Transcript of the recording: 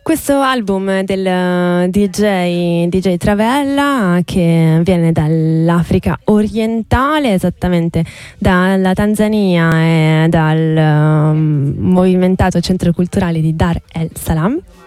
Questo album del DJ Travella, che viene dall'Africa orientale, esattamente dalla Tanzania e dal movimentato centro culturale di Dar el Salam.